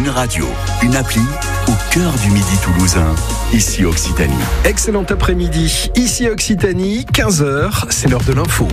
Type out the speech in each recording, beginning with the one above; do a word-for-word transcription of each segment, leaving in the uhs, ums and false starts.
Une radio, une appli au cœur du midi toulousain, ici Occitanie. Excellent après-midi, ici Occitanie, quinze heures, c'est l'heure de l'info.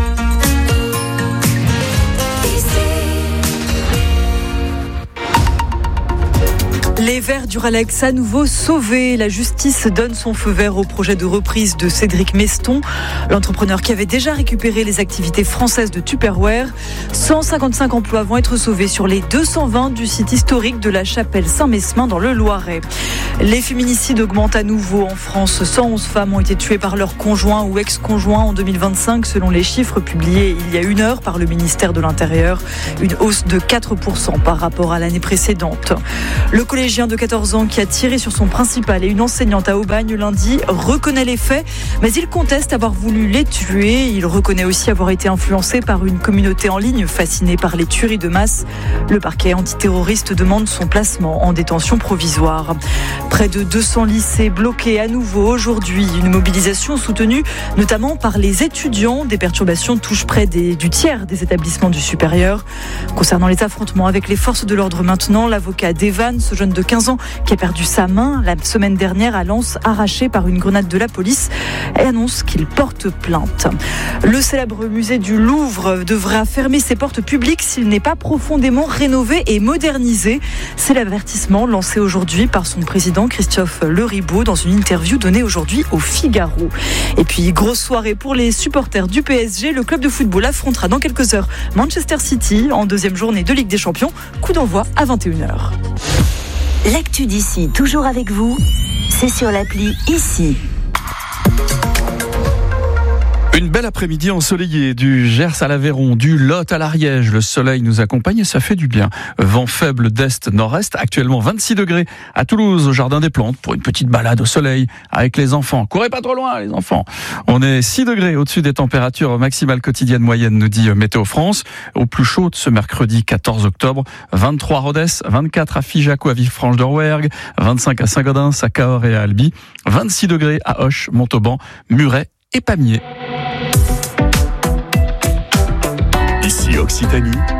Les Verts du Ralex à nouveau sauvés. La justice donne son feu vert au projet de reprise de Cédric Meston, l'entrepreneur qui avait déjà récupéré les activités françaises de Tupperware. cent cinquante-cinq emplois vont être sauvés sur les deux cent vingt du site historique de la chapelle Saint-Mesmin dans le Loiret. Les féminicides augmentent à nouveau en France. cent onze femmes ont été tuées par leur conjoint ou ex-conjoint en deux mille vingt-cinq, selon les chiffres publiés il y a une heure par le ministère de l'Intérieur. Une hausse de quatre pour cent par rapport à l'année précédente. Le collégien de quatorze ans qui a tiré sur son principal et une enseignante à Aubagne lundi reconnaît les faits, mais il conteste avoir voulu les tuer. Il reconnaît aussi avoir été influencé par une communauté en ligne fascinée par les tueries de masse. Le parquet antiterroriste demande son placement en détention provisoire. Près de deux cents lycées bloqués à nouveau aujourd'hui. Une mobilisation soutenue notamment par les étudiants. Des perturbations touchent près des, du tiers des établissements du supérieur. Concernant les affrontements avec les forces de l'ordre maintenant, l'avocat d'Evan, ce jeune de quinze ans qui a perdu sa main la semaine dernière à Lens, arrachée par une grenade de la police, et annonce qu'il porte plainte. Le célèbre musée du Louvre devra fermer ses portes publiques s'il n'est pas profondément rénové et modernisé. C'est l'avertissement lancé aujourd'hui par son président Christophe Leribaud dans une interview donnée aujourd'hui au Figaro. Et puis, grosse soirée pour les supporters du P S G. Le club de football affrontera dans quelques heures Manchester City en deuxième journée de Ligue des Champions. Coup d'envoi à vingt et une heures. L'actu d'ici, toujours avec vous, c'est sur l'appli Ici. Une belle après-midi ensoleillée, du Gers à l'Aveyron, du Lot à l'Ariège. Le soleil nous accompagne et ça fait du bien. Vent faible d'est-nord-est, actuellement vingt-six degrés à Toulouse, au Jardin des Plantes, pour une petite balade au soleil avec les enfants. Courez pas trop loin, les enfants. On est six degrés au-dessus des températures maximales quotidiennes moyennes, nous dit Météo France. Au plus chaud de ce mercredi quatorze octobre, vingt-trois à Rodez, vingt-quatre à Figeac ou à Villefranche-de-Rouergue, vingt-cinq à Saint-Gaudens, à Cahors et à Albi, vingt-six degrés à Auch, Montauban, Muret et Pamiers. Ici Occitanie,